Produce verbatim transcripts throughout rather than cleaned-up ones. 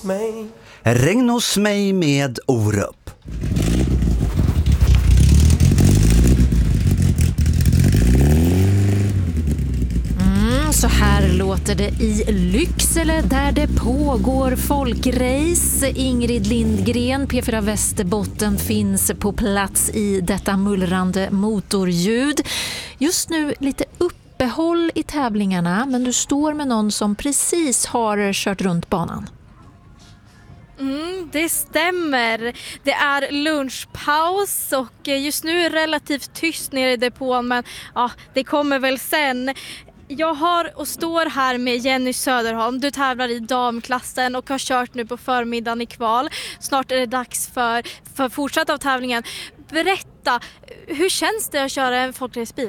mig. Regn hos mig med Orup. Så här låter det i Lycksele där det pågår folkrace. Ingrid Lindgren, P fyra Västerbotten, finns på plats i detta mullrande motorljud. Just nu lite uppehåll i tävlingarna, men du står med någon som precis har kört runt banan. Mm, det stämmer. Det är lunchpaus och just nu är det relativt tyst nere i depån, men ja, det kommer väl sen. Jag har och står här med Jenny Söderholm. Du tävlar i damklassen och har kört nu på förmiddagen i kval. Snart är det dags för, för fortsatt av tävlingen. Berätta, hur känns det att köra en folkracebil?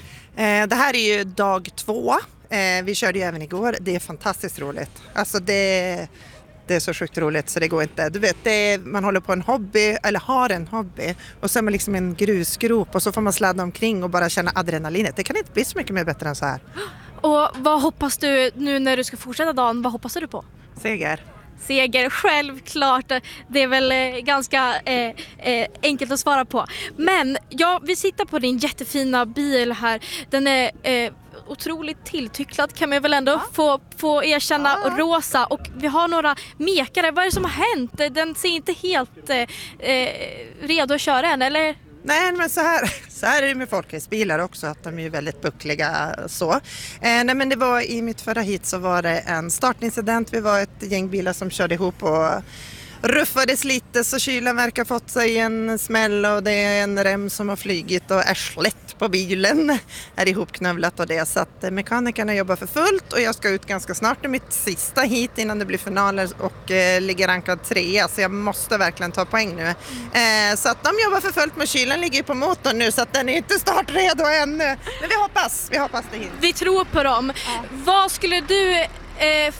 Eh, det här är ju dag två. Eh, vi körde ju även igår. Det är fantastiskt roligt. Alltså det, det är så sjukt roligt så det går inte. Du vet, det är, man håller på en hobby, eller har en hobby. Och så är man liksom en grusgrop och så får man sladda omkring och bara känna adrenalinet. Det kan inte bli så mycket mer bättre än så här. Och vad hoppas du nu när du ska fortsätta dagen? Vad hoppas du på? Seger. Seger, självklart. Det är väl eh, ganska eh, eh, enkelt att svara på. Men ja, vi sitter på din jättefina bil här. Den är eh, otroligt tilltycklad kan man väl ändå ja. få, få erkänna. Ja. Rosa, och vi har några mekare. Vad är det som har hänt? Den ser inte helt eh, eh, redo att köra än, eller? Nej, men så här, så här är det med folkracebilar också, att de är ju väldigt buckliga så. Eh, nej, men det var i mitt förra hit så var det en startincident. Vi var ett gäng bilar som körde ihop och ruffades lite så kylen verkar fått sig en smäll och det är en rem som har flygit och ärslet på bilen är ihopknövlat och det. Så att mekanikerna jobbar för fullt och jag ska ut ganska snart i mitt sista hit innan det blir finaler och eh, ligger rankad trea, så jag måste verkligen ta poäng nu. Eh, så att de jobbar för fullt, med kylen ligger på motorn nu så att den är inte startredo ännu. Men vi hoppas, vi hoppas det hit. Vi tror på dem. Ja. Vad skulle du... Eh,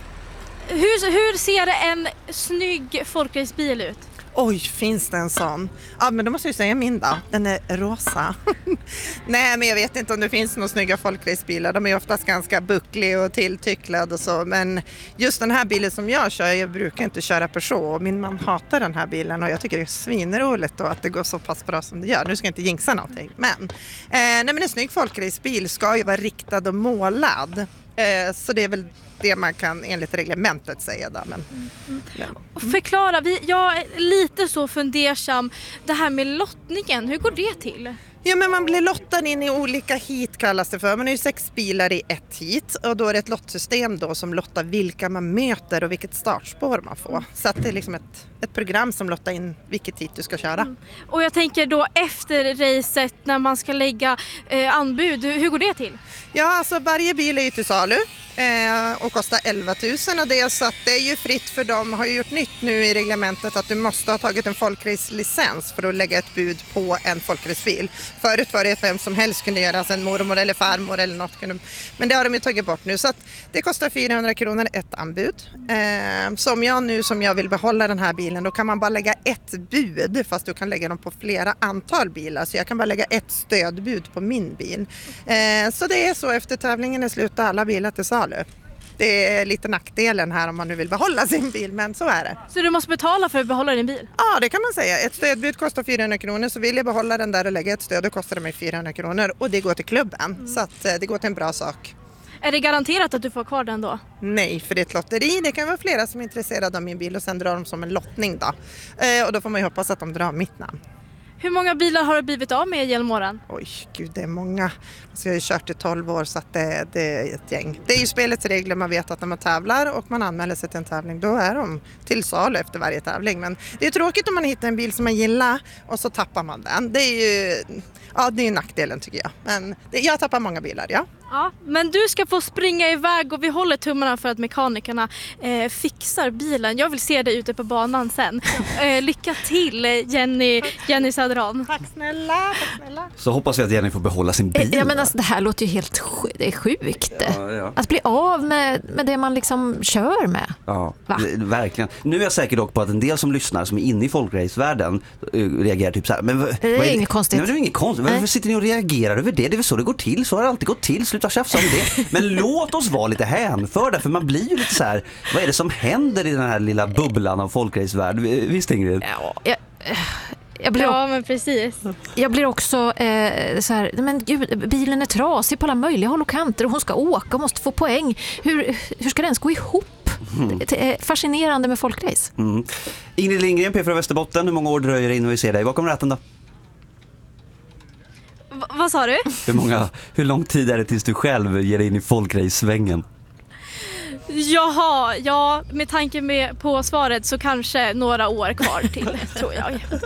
Hur, hur ser en snygg folkracebil ut? Oj, finns det en sån? Ja, men då måste jag säga min då. Den är rosa. Nej, men jag vet inte om det finns några snygga folkracebilar. De är oftast ganska buckliga och tilltycklade och så. Men just den här bilen som jag kör, jag brukar inte köra Peugeot. Min man hatar den här bilen och jag tycker det är svinroligt då att det går så pass bra som det gör. Nu ska jag inte jinxa någonting. Men, eh, nej, men en snygg folkracebil ska ju vara riktad och målad. Eh, så det är väl det man kan enligt reglementet säga där. Men, mm. Mm. Förklara, vi, jag är lite så fundersam. Det här med lottningen, hur går det till? Ja, men man blir lottad in i olika hit kallas det för. Man är ju sex bilar i ett hit och då är det ett lottsystem då som lottar vilka man möter och vilket startspår man får. Så att det är liksom ett, ett program som lottar in vilket hit du ska köra. Mm. Och jag tänker då efter racet när man ska lägga eh, anbud, hur går det till? Ja, alltså varje bil är ju till salu eh, och kostar elva tusen och det, så att det är ju fritt för dem. Har ju gjort nytt nu i reglementet att du måste ha tagit en folkracelicens för att lägga ett bud på en folkracebil. Förut var det att vem som helst kunde göra, alltså en mormor eller farmor eller något. Men det har de ju tagit bort nu, så att det kostar fyrahundra kronor ett anbud. Eh, som jag nu som jag vill behålla den här bilen, då kan man bara lägga ett bud, fast du kan lägga dem på flera antal bilar. Så jag kan bara lägga ett stödbud på min bil. Eh, så det är så, efter tävlingen är slut alla bilar till salu. Det är lite nackdelen här om man nu vill behålla sin bil, men så är det. Så du måste betala för att behålla din bil? Ja, det kan man säga. Ett stödbud kostar fyrahundra kronor, så vill jag behålla den där och lägga ett stöd, då kostar det mig fyrahundra kronor och det går till klubben. Mm. Så att det går till en bra sak. Är det garanterat att du får kvar den då? Nej, för det är ett lotteri. Det kan vara flera som är intresserade av min bil och sen drar de som en lottning då. Eh, och då får man ju hoppas att de drar mitt namn. Hur många bilar har du blivit av med genom åren? Oj, gud, det är många. Alltså jag har ju kört i tolv år, så att det, det är ett gäng. Det är ju spelets regler, man vet att när man tävlar och man anmäler sig till en tävling, då är de till salu efter varje tävling. Men det är tråkigt om man hittar en bil som man gillar och så tappar man den. Det är ju, ja, det är nackdelen tycker jag. Men det, jag tappar många bilar, ja. Ja, men du ska få springa iväg och vi håller tummarna för att mekanikerna eh, fixar bilen. Jag vill se dig ute på banan sen. Eh, lycka till Jenny, Jenny Söderholm. Tack snälla, tack snälla. Så hoppas vi att Jenny får behålla sin bil. Ja, men alltså, det här låter ju helt sj- det är sjukt. Ja, ja. Att bli av med, med det man liksom kör med. Ja, det, verkligen. Nu är jag säker dock på att en del som lyssnar som är inne i folkracevärlden uh, reagerar typ så här. Men, det är, är inget konstigt. Nej, det är inget konstigt. konstigt. Varför sitter ni och reagerar över det? Det är väl så det går till. Så har det alltid gått till. Sluta tjafsa om det. Men låt oss vara lite hänförda. För man blir ju lite så här, vad är det som händer i den här lilla bubblan av folkracevärld? Visst, Ingrid? Ja, jag, jag blir, Ja, men precis. jag blir också eh, så här, men gud, bilen är trasig på alla möjliga håll och kanter och hon ska åka och måste få poäng. Hur, hur ska den ens gå ihop? Mm. Det är fascinerande med folkrace. Mm. Ingrid Lindgren, P fyra Västerbotten. Hur många år dröjer det innan vi ser dig? Bakom ratten då? V- vad sa du? Hur, många, hur lång tid är det tills du själv ger dig in i folkrace-svängen? Jaha, ja, med tanke med på svaret så kanske några år kvar till, tror jag.